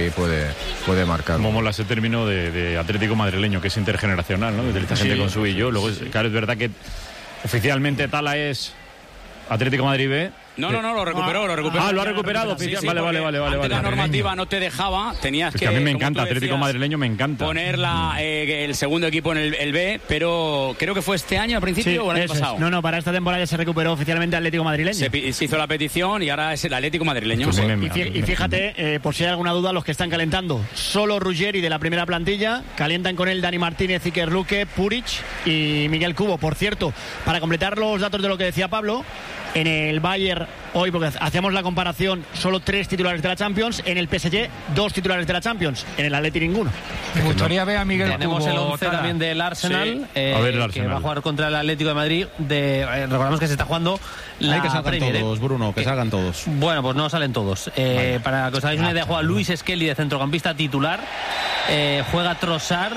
ahí puede marcar. Como mola ese término de Atlético madrileño, que es intergeneracional, ¿no? De esta gente con su y yo. Luego, claro, es verdad que oficialmente Tala es Atlético Madrid B. No, lo recuperó. Lo ha recuperado. Sí, vale. Antes la normativa no te dejaba, tenías que... a mí me encanta, Atlético madrileño me encanta. Poner el segundo equipo en el B, pero creo que fue este año al principio o el año pasado. No, para esta temporada ya se recuperó oficialmente Atlético madrileño. Se hizo la petición y ahora es el Atlético madrileño. Y fíjate, por si hay alguna duda, los que están calentando, solo Ruggeri de la primera plantilla, calientan con él Dani Martínez, Iker Luque, Puric y Miguel Cubo. Por cierto, para completar los datos de lo que decía Pablo, en el Bayern hoy, porque hacíamos la comparación, solo 3 titulares de la Champions. En el PSG, 2 titulares de la Champions. En el Atleti, ninguno. Me gustaría ver a Miguel Cubo. Tenemos el 11 también del Arsenal, el Arsenal, que va a jugar contra el Atlético de Madrid. Recordamos que se está jugando la que salgan Premier, todos, Bruno, que salgan todos. Bueno, pues no salen todos. Para que os hagáis una idea, juega Luis Skelly de centrocampista titular. Juega Trossard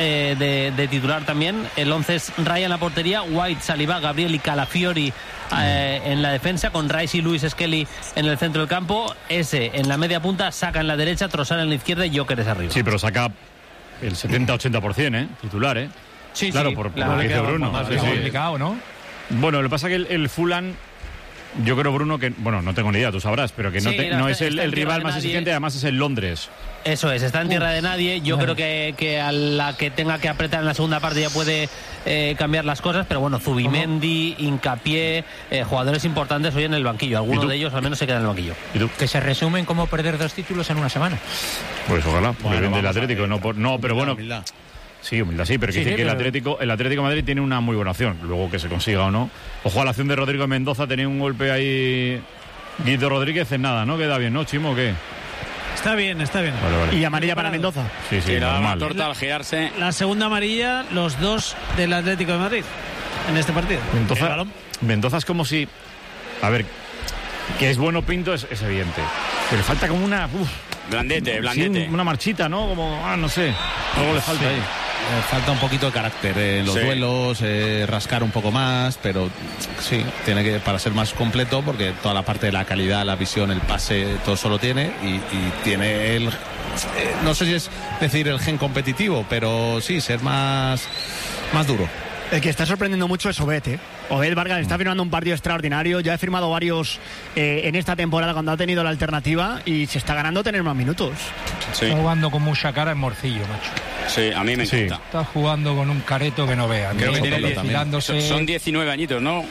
de titular también. El 11 es Ryan en la portería, White, Saliba, Gabriel y Calafiori en la defensa, con Rice y Luis Skelly en el centro del campo. Ese en la media punta, Saka en la derecha, Trossard en la izquierda y Gyökeres arriba. Sí, pero Saka el 70-80%, titular, Sí, claro, sí, por lo que dice Bruno. Es complicado, ¿no? Bueno, lo que pasa es que el Fulham, yo creo, Bruno, que, bueno, no tengo ni idea, tú sabrás, pero que no es el rival más exigente, además es el Londres. Eso es, está en tierra de nadie. Yo creo que a la que tenga que apretar en la segunda parte ya puede cambiar las cosas, pero bueno, Zubimendi, Hincapié, jugadores importantes hoy en el banquillo. Algunos de ellos al menos se quedan en el banquillo. ¿Y tú? Que se resumen como perder 2 títulos en una semana. Pues ojalá, porque vende el Atlético, pero bueno. Humildad. Sí, humildad, sí, pero que el Atlético de Madrid tiene una muy buena opción. Luego que se consiga o no. Ojo a la acción de Rodrigo Mendoza, tenía un golpe ahí. Guido Rodríguez en nada, ¿no? Queda bien, ¿no, Chimo, o qué? Está bien. Vale. Y amarilla para Mendoza. Sí, la torta al girarse. La segunda amarilla, los 2 del Atlético de Madrid en este partido. Mendoza es como si... A ver, que es bueno Pinto es evidente. Pero le falta como una... Blandete. Sí, una marchita, ¿no? Como, no sé. Algo le falta ahí. Falta un poquito de carácter en los duelos, rascar un poco más, pero sí, tiene que, para ser más completo, porque toda la parte de la calidad, la visión, el pase, todo eso lo tiene, y tiene el... no sé si es decir el gen competitivo, pero sí, ser más duro. El que está sorprendiendo mucho es Obed, Obed Vargas está firmando un partido extraordinario. Ya ha firmado varios en esta temporada cuando ha tenido la alternativa y se está ganando tener más minutos. Sí. Está jugando con mucha cara en Morcillo, macho. Sí, a mí me encanta. Está jugando con un careto que no vea. Creo que tiene son 19 añitos, ¿no?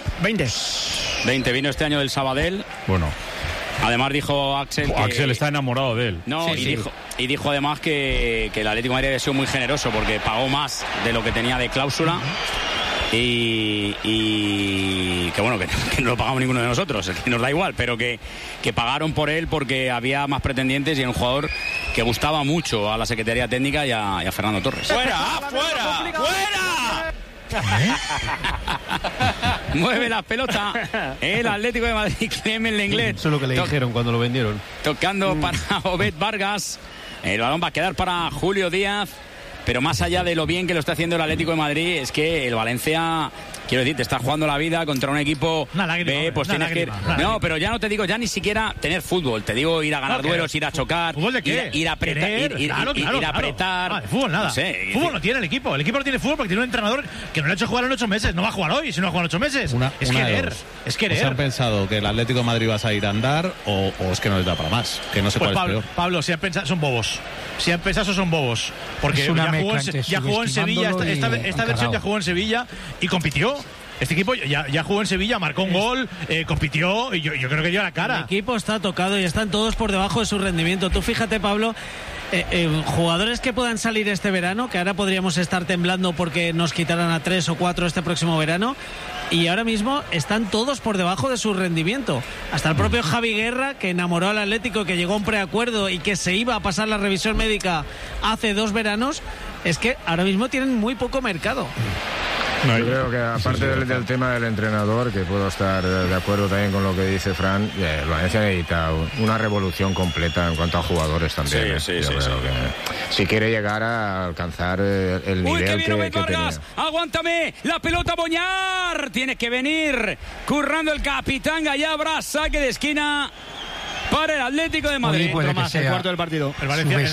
20. Vino este año del Sabadell. Bueno. Además dijo Axel que... Axel está enamorado de él. No, dijo además que el Atlético de Madrid había sido muy generoso porque pagó más de lo que tenía de cláusula y que bueno, que no lo pagamos ninguno de nosotros, que nos da igual, pero que pagaron por él porque había más pretendientes y era un jugador que gustaba mucho a la Secretaría Técnica y a Fernando Torres. ¡Fuera! Mueve la pelota el Atlético de Madrid, Clement Lenglet. Eso es lo que le dijeron cuando lo vendieron. Tocando para Obed Vargas. El balón va a quedar para Julio Díaz. Pero más allá de lo bien que lo está haciendo el Atlético de Madrid, es que el Valencia, quiero decir, te está jugando la vida contra un equipo B, pues tienes que ir. No, pero ya no te digo ya ni siquiera tener fútbol, te digo ir a ganar duelos, ir a chocar, ¿fútbol de qué? Ir a apretar, ir a apretar. De fútbol nada. No sé, fútbol no tiene el equipo no tiene fútbol porque tiene un entrenador que no le ha hecho jugar en 8 meses, no va a jugar hoy, si no va a jugar en 8 meses. Es querer. ¿Se han pensado que el Atlético de Madrid vas a ir a andar o es que no les da para más? Que no sé pues cuál es peor. Pablo, si han pensado, son bobos. Si han pensado, son bobos. Porque ya jugó en Sevilla, esta versión ya jugó en Sevilla y compitió. Este equipo ya jugó en Sevilla, marcó un gol, compitió y yo creo que dio la cara. El equipo está tocado y están todos por debajo de su rendimiento. Tú fíjate, Pablo, jugadores que puedan salir este verano, que ahora podríamos estar temblando porque nos quitaran a 3 o 4 este próximo verano, y ahora mismo están todos por debajo de su rendimiento. Hasta el propio Javi Guerra, que enamoró al Atlético, que llegó a un preacuerdo y que se iba a pasar la revisión médica hace 2 veranos, es que ahora mismo tienen muy poco mercado. No, yo creo que aparte del tema del entrenador, que puedo estar de acuerdo también con lo que dice Fran, el Valencia necesita una revolución completa en cuanto a jugadores también. Sí. Si quiere llegar a alcanzar el nivel que Vargas, tenía. ¡Aguántame! ¡La pelota Boñar! Tiene que venir currando el capitán Gallabra, saque de esquina para el Atlético de Madrid. El cuarto del partido. El Valencia